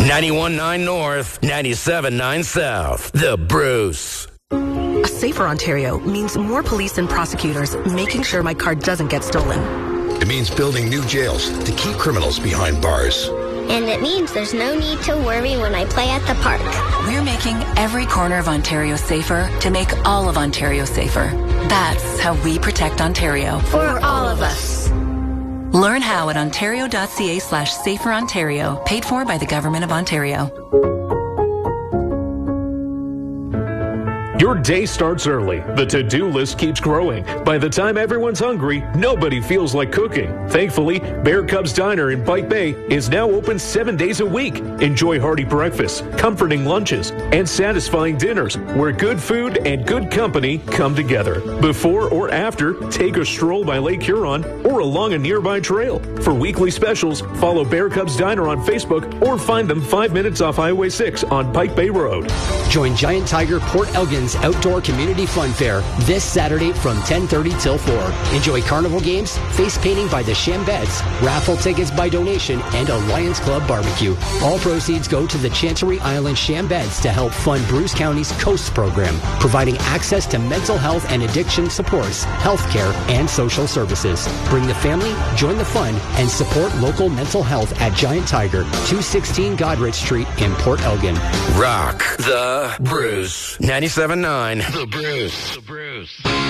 91.9 North, 97.9 South. The Bruce. A safer Ontario means more police and prosecutors making sure my car doesn't get stolen. It means building new jails to keep criminals behind bars. And it means there's no need to worry when I play at the park. We're making every corner of Ontario safer to make all of Ontario safer. That's how we protect Ontario. For all of us. Learn how at ontario.ca/saferontario, paid for by the Government of Ontario. Your day starts early. The to-do list keeps growing. By the time everyone's hungry, nobody feels like cooking. Thankfully, Bear Cubs Diner in Pike Bay is now open 7 days a week. Enjoy hearty breakfasts, comforting lunches, and satisfying dinners where good food and good company come together. Before or after, take a stroll by Lake Huron or along a nearby trail. For weekly specials, follow Bear Cubs Diner on Facebook or find them 5 minutes off Highway 6 on Pike Bay Road. Join Giant Tiger Port Elgin's Outdoor Community Fun Fair this Saturday from 10:30 till 4. Enjoy carnival games, face painting by the Shambeds, raffle tickets by donation, and a Lions Club barbecue. All proceeds go to the Chancery Island Shambeds to help fund Bruce County's COAST program, providing access to mental health and addiction supports, healthcare, and social services. Bring the family, join the fun, and support local mental health at Giant Tiger, 216 Godrich Street in Port Elgin. Rock the Bruce. 97.9. The Bruce.